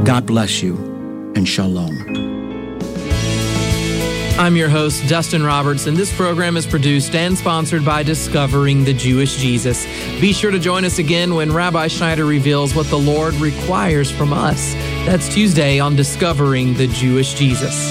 God bless you, and shalom. I'm your host, Dustin Roberts, and this program is produced and sponsored by Discovering the Jewish Jesus. Be sure to join us again when Rabbi Schneider reveals what the Lord requires from us. That's Tuesday on Discovering the Jewish Jesus.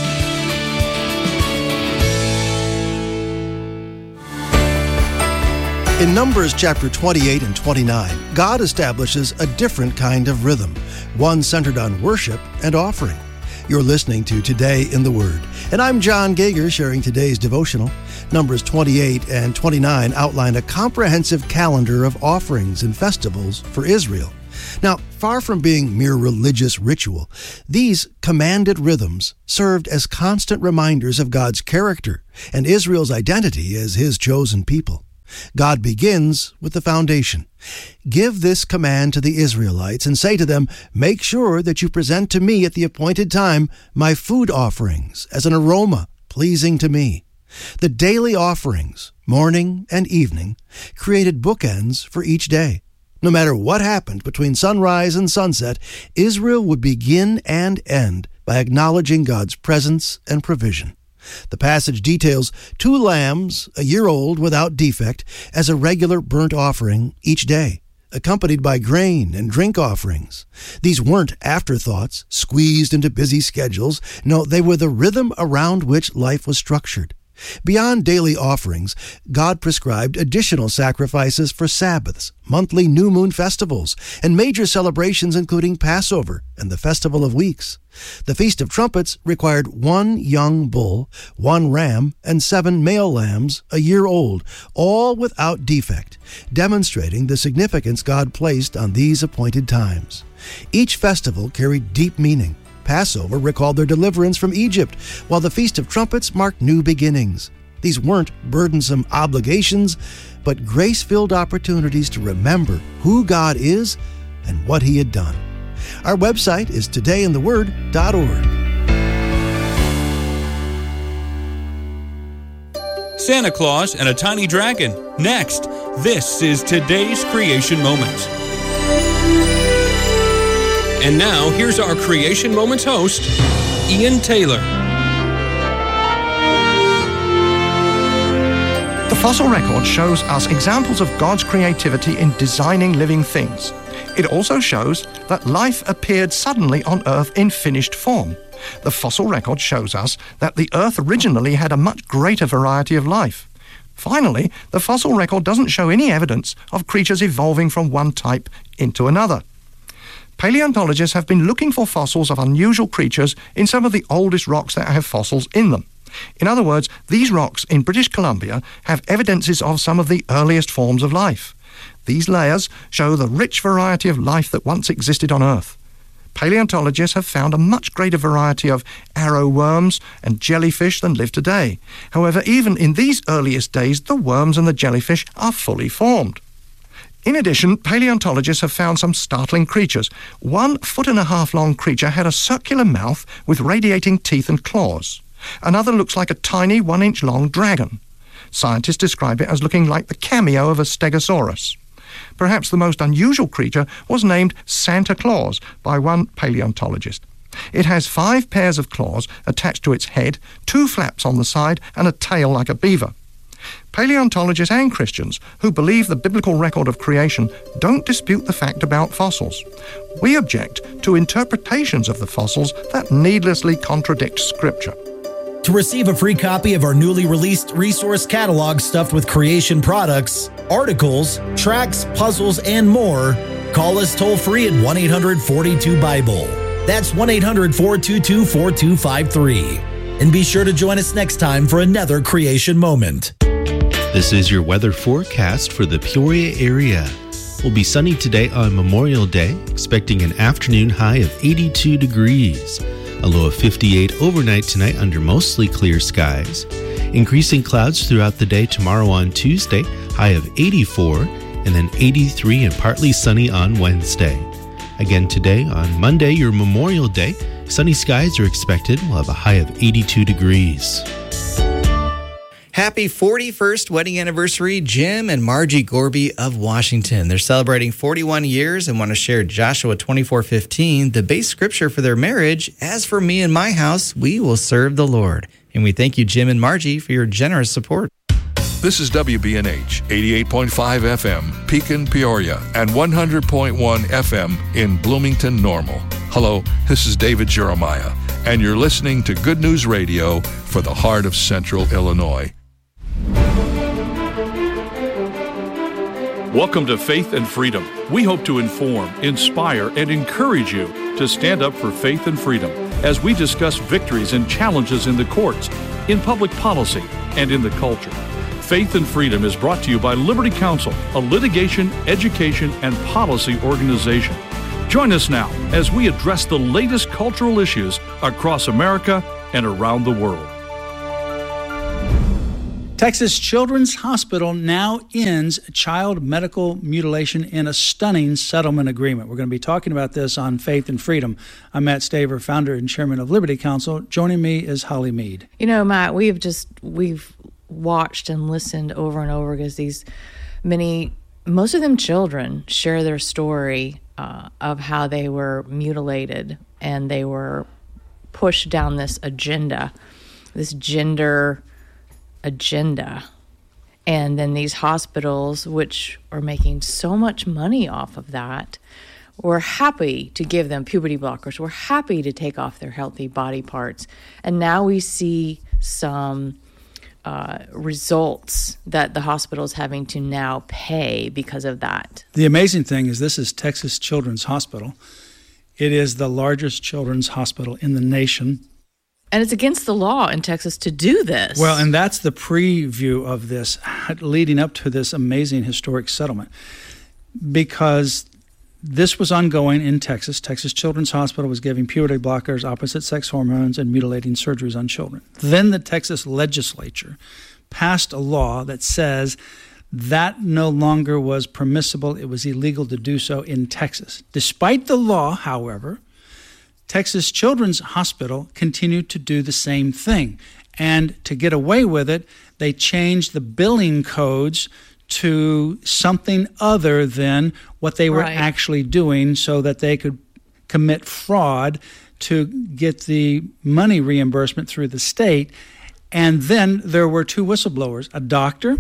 In Numbers chapter 28 and 29, God establishes a different kind of rhythm, one centered on worship and offering. You're listening to Today in the Word, and I'm John Gager sharing today's devotional. Numbers 28 and 29 outline a comprehensive calendar of offerings and festivals for Israel. Now, far from being mere religious ritual, these commanded rhythms served as constant reminders of God's character and Israel's identity as His chosen people. God begins with the foundation. Give this command to the Israelites and say to them, make sure that you present to me at the appointed time my food offerings as an aroma pleasing to me. The daily offerings, morning and evening, created bookends for each day. No matter what happened between sunrise and sunset, Israel would begin and end by acknowledging God's presence and provision. The passage details 2 lambs, a year old without defect, as a regular burnt offering each day, accompanied by grain and drink offerings. These weren't afterthoughts, squeezed into busy schedules. No, they were the rhythm around which life was structured. Beyond daily offerings, God prescribed additional sacrifices for Sabbaths, monthly new moon festivals, and major celebrations including Passover and the Festival of Weeks. The Feast of Trumpets required 1 young bull, 1 ram, and 7 male lambs a year old, all without defect, demonstrating the significance God placed on these appointed times. Each festival carried deep meaning. Passover recalled their deliverance from Egypt, while the Feast of Trumpets marked new beginnings. These weren't burdensome obligations, but grace-filled opportunities to remember who God is and what He had done. Our website is todayintheword.org. Santa Claus and a Tiny Dragon. Next, this is today's Creation Moment. And now, here's our Creation Moments host, Ian Taylor. The fossil record shows us examples of God's creativity in designing living things. It also shows that life appeared suddenly on Earth in finished form. The fossil record shows us that the Earth originally had a much greater variety of life. Finally, the fossil record doesn't show any evidence of creatures evolving from one type into another. Paleontologists have been looking for fossils of unusual creatures in some of the oldest rocks that have fossils in them. In other words, these rocks in British Columbia have evidences of some of the earliest forms of life. These layers show the rich variety of life that once existed on Earth. Paleontologists have found a much greater variety of arrow worms and jellyfish than live today. However, even in these earliest days, the worms and the jellyfish are fully formed. In addition, paleontologists have found some startling creatures. 1 1.5-foot long creature had a circular mouth with radiating teeth and claws. Another looks like a tiny 1-inch long dragon. Scientists describe it as looking like the cameo of a stegosaurus. Perhaps the most unusual creature was named Santa Claus by one paleontologist. It has 5 pairs of claws attached to its head, 2 flaps on the side, and a tail like a beaver. Paleontologists and Christians who believe the biblical record of creation don't dispute the fact about fossils. We object to interpretations of the fossils that needlessly contradict Scripture. To receive a free copy of our newly released resource catalog stuffed with creation products, articles, tracts, puzzles, and more, call us toll-free at 1-800-42-BIBLE. That's 1-800-422-4253. And be sure to join us next time for another Creation Moment. This is your weather forecast for the Peoria area. We'll be sunny today on Memorial Day, expecting an afternoon high of 82 degrees. A low of 58 overnight tonight under mostly clear skies. Increasing clouds throughout the day tomorrow on Tuesday, high of 84, and then 83 and partly sunny on Wednesday. Again today on Monday, your Memorial Day, sunny skies are expected. We'll have a high of 82 degrees. Happy 41st wedding anniversary, Jim and Margie Gorby of Washington. They're celebrating 41 years and want to share Joshua 24:15, the base scripture for their marriage. As for me and my house, we will serve the Lord. And we thank you, Jim and Margie, for your generous support. This is WBNH 88.5 FM, Pekin, Peoria, and 100.1 FM in Bloomington, Normal. Hello, this is David Jeremiah, and you're listening to Good News Radio for the heart of Central Illinois. Welcome to Faith and Freedom. We hope to inform, inspire, and encourage you to stand up for faith and freedom as we discuss victories and challenges in the courts, in public policy, and in the culture. Faith and Freedom is brought to you by Liberty Counsel, a litigation, education, and policy organization. Join us now as we address the latest cultural issues across America and around the world. Texas Children's Hospital now ends child medical mutilation in a stunning settlement agreement. We're going to be talking about this on Faith and Freedom. I'm Matt Staver, founder and chairman of Liberty Counsel. Joining me is Holly Mead. You know, Matt, we've watched and listened over and over because most of them children share their story of how they were mutilated and they were pushed down this agenda, this gender agenda. And then these hospitals, which are making so much money off of that, were happy to give them puberty blockers. We're happy to take off their healthy body parts. And now we see some results that the hospital is having to now pay because of that. The amazing thing is this is Texas Children's Hospital. It is the largest children's hospital in the nation. And it's against the law in Texas to do this. Well, and that's the preview of this leading up to this amazing historic settlement. Because this was ongoing in Texas. Texas Children's Hospital was giving puberty blockers, opposite-sex hormones, and mutilating surgeries on children. Then the Texas legislature passed a law that says that no longer was permissible. It was illegal to do so in Texas. Despite the law, however, Texas Children's Hospital continued to do the same thing. And to get away with it, they changed the billing codes to something other than what they were actually doing so that they could commit fraud to get the money reimbursement through the state. And then there were two whistleblowers, a doctor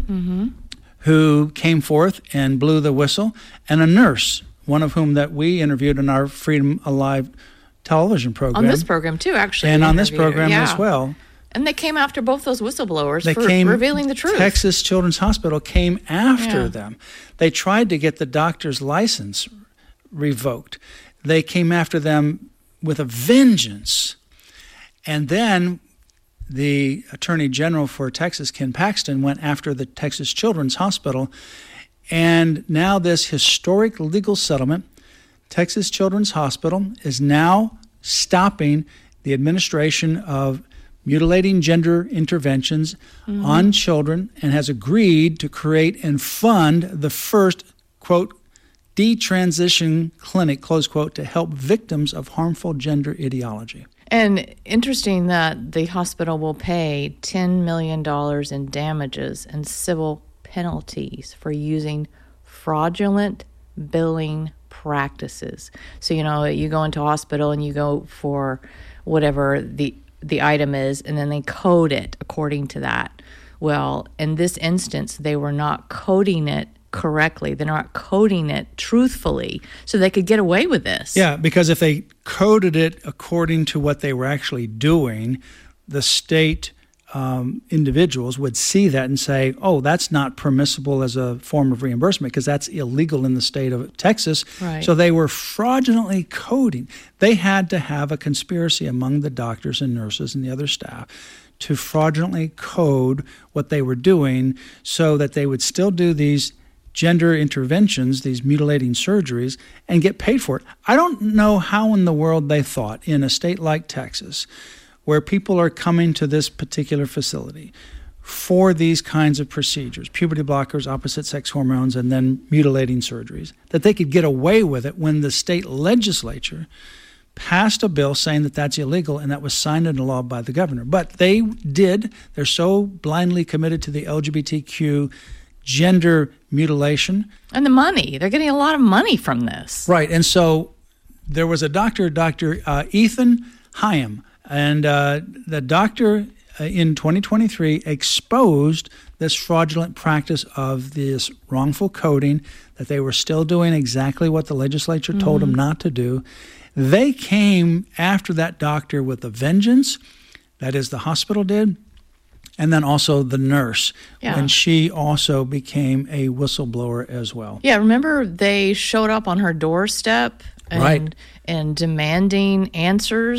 who came forth and blew the whistle, and a nurse, one of whom that we interviewed in our Freedom Alive television program. On this program too, actually. And on this program as well. And they came after both those whistleblowers for revealing the truth. Texas Children's Hospital came after them. They tried to get the doctor's license revoked. They came after them with a vengeance. And then the Attorney General for Texas, Ken Paxton, went after the Texas Children's Hospital. And now this historic legal settlement, Texas Children's Hospital is now stopping the administration of mutilating gender interventions on children and has agreed to create and fund the first, quote, detransition clinic, close quote, to help victims of harmful gender ideology. And interesting that the hospital will pay $10 million in damages and civil penalties for using fraudulent billing practices. So, you know, you go into a hospital and you go for whatever the item is, and then they code it according to that. Well, in this instance, they were not coding it correctly. They're not coding it truthfully, so they could get away with this. Yeah, because if they coded it according to what they were actually doing, the state individuals would see that and say, oh, that's not permissible as a form of reimbursement because that's illegal in the state of Texas. Right. So they were fraudulently coding. They had to have a conspiracy among the doctors and nurses and the other staff to fraudulently code what they were doing so that they would still do these gender interventions, these mutilating surgeries, and get paid for it. I don't know how in the world they thought in a state like Texas, where people are coming to this particular facility for these kinds of procedures, puberty blockers, opposite-sex hormones, and then mutilating surgeries, that they could get away with it when the state legislature passed a bill saying that that's illegal, and that was signed into law by the governor. But they're so blindly committed to the LGBTQ gender mutilation. And the money. They're getting a lot of money from this. Right. And so there was a doctor, Dr. Ethan Hyam, and the doctor in 2023 exposed this fraudulent practice of this wrongful coding, that they were still doing exactly what the legislature told them not to do. They came after that doctor with a vengeance, that is, the hospital did, and then also the nurse, when she also became a whistleblower as well. Yeah, remember they showed up on her doorstep and demanding answers